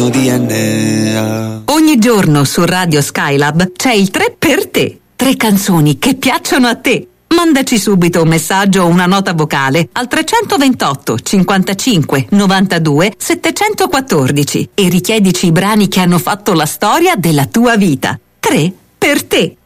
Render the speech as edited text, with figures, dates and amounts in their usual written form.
DNA. Ogni giorno su Radio Skylab c'è il 3 per te. 3 canzoni che piacciono a te. Mandaci subito un messaggio o una nota vocale al 328 55 92 714 e richiedici i brani che hanno fatto la storia della tua vita. 3 per te.